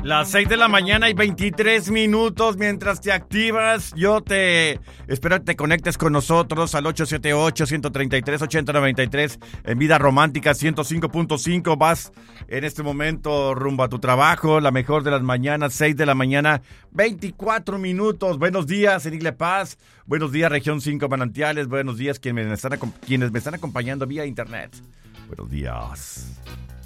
Las 6 de la mañana y 23 minutos. Mientras te activas, yo te espero que te conectes con nosotros al 878-133-8093 en Vida Romántica 105.5. Vas en este momento rumbo a tu trabajo, la mejor de las mañanas, 6 de la mañana, 24 minutos. Buenos días, Enigle Paz. Buenos días, Región 5 Manantiales. Buenos días, quienes me están acompañando vía internet. Buenos días.